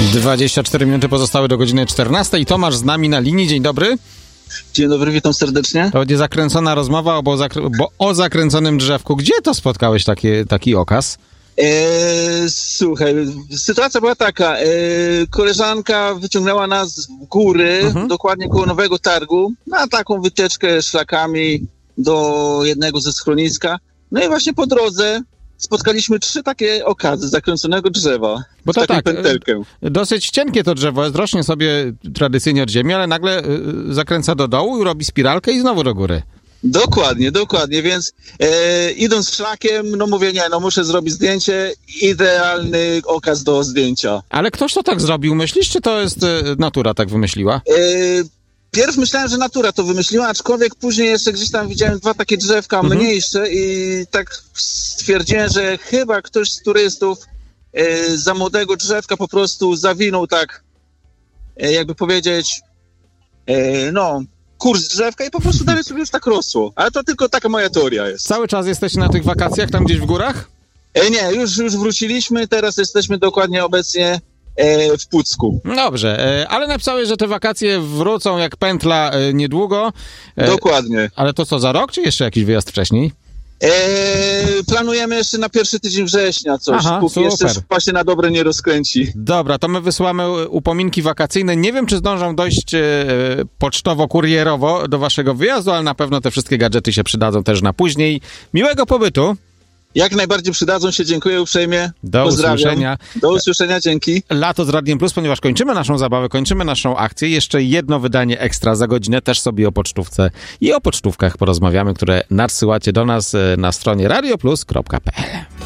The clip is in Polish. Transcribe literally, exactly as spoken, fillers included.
dwadzieścia cztery minuty pozostały do godziny czternastej. Tomasz z nami na linii. Dzień dobry. Dzień dobry, witam serdecznie. To będzie zakręcona rozmowa o, bo, zakr- bo o zakręconym drzewku. Gdzie to spotkałeś takie, taki okaz? Eee, słuchaj, sytuacja była taka. Eee, koleżanka wyciągnęła nas w góry, mhm. dokładnie koło Nowego Targu, na taką wycieczkę szlakami do jednego ze schroniska. No i właśnie po drodze spotkaliśmy trzy takie okazy zakręconego drzewa. Bo to tak, pętelkę. Dosyć cienkie to drzewo jest, rośnie sobie tradycyjnie od ziemi, ale nagle y, zakręca do dołu, robi spiralkę i znowu do góry. Dokładnie, dokładnie, więc e, idąc szlakiem, no mówię, nie, no muszę zrobić zdjęcie, idealny okaz do zdjęcia. Ale ktoś to tak zrobił, myślisz, czy to jest y, natura tak wymyśliła? E, Pierw myślałem, że natura to wymyśliła, aczkolwiek później jeszcze gdzieś tam widziałem dwa takie drzewka mhm. mniejsze i tak stwierdziłem, że chyba ktoś z turystów e, za młodego drzewka po prostu zawinął tak, e, jakby powiedzieć, e, no, kurs drzewka i po prostu dalej sobie już tak rosło. Ale to tylko taka moja teoria jest. Cały czas jesteście na tych wakacjach, tam gdzieś w górach? E, nie, już, już wróciliśmy, teraz jesteśmy dokładnie obecnie w Pucku. Dobrze, ale napisałeś, że te wakacje wrócą jak pętla niedługo. Dokładnie. Ale to co, za rok, czy jeszcze jakiś wyjazd wcześniej? Eee, planujemy jeszcze na pierwszy tydzień września coś, Aha, póki super. jeszcze szpa się na dobre nie rozkręci. Dobra, to my wysyłamy upominki wakacyjne. Nie wiem, czy zdążą dojść e, pocztowo-kurierowo do waszego wyjazdu, ale na pewno te wszystkie gadżety się przydadzą też na później. Miłego pobytu. Jak najbardziej przydadzą się, dziękuję uprzejmie. Do Pozdrawiam. usłyszenia. Do usłyszenia, dzięki. Lato z Radiem Plus, ponieważ kończymy naszą zabawę, kończymy naszą akcję. Jeszcze jedno wydanie ekstra za godzinę, też sobie o pocztówce i o pocztówkach porozmawiamy, które nadsyłacie do nas na stronie radioplus kropka p l.